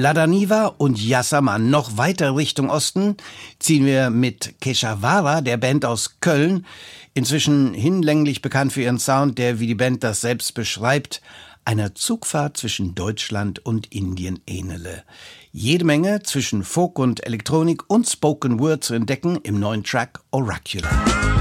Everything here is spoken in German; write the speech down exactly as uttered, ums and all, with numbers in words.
Ladaniva und Yasaman. Noch weiter Richtung Osten ziehen wir mit Keshawara, der Band aus Köln, inzwischen hinlänglich bekannt für ihren Sound, der, wie die Band das selbst beschreibt, einer Zugfahrt zwischen Deutschland und Indien ähnele. Jede Menge zwischen Folk und Elektronik und Spoken Word zu entdecken im neuen Track Oracular.